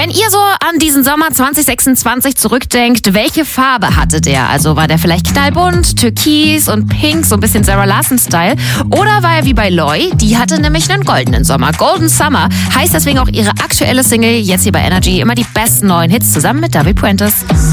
Wenn ihr so an diesen Sommer 2026 zurückdenkt, welche Farbe hatte der? Also war der vielleicht knallbunt, türkis und pink, so ein bisschen Sarah Larson-Style? Oder war er wie bei Loi? Die hatte nämlich einen goldenen Sommer. Golden Summer heißt deswegen auch ihre aktuelle Single, jetzt hier bei Energy, immer die besten neuen Hits zusammen mit David Puentes.